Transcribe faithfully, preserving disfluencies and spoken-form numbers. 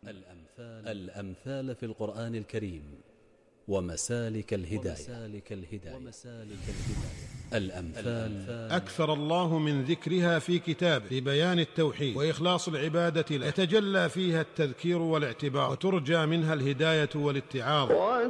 الأمثال, الأمثال في القرآن الكريم ومسالك الهداية. الأمثال أكثر الله من ذكرها في كتابه في بيان التوحيد وإخلاص العبادة له، يتجلى فيها التذكير والاعتبار، وترجى منها الهداية والاتعاظ.